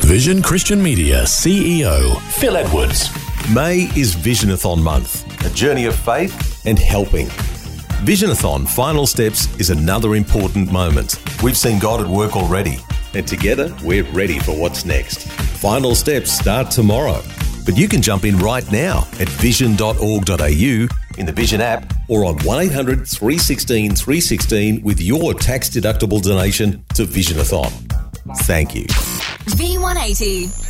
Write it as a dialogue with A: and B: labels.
A: Vision Christian Media CEO Phil Edwards.
B: May is Visionathon month, a journey of faith and helping. Visionathon Final Steps is another important moment. We've seen God at work already, and together we're ready for what's next. Final Steps start tomorrow, but you can jump in right now at vision.org.au, in the Vision app, or on 1800 316 316 with your tax-deductible donation to Visionathon. Thank you.
C: V180